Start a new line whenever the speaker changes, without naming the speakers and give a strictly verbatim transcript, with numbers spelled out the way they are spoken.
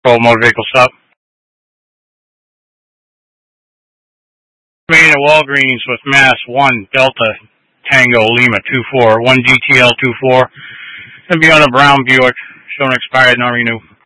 Full motor vehicle stop. Remain at Walgreens with Mass one Delta Tango Lima two four, one G T L two four, and be on a brown Buick, showing expired, non-renew.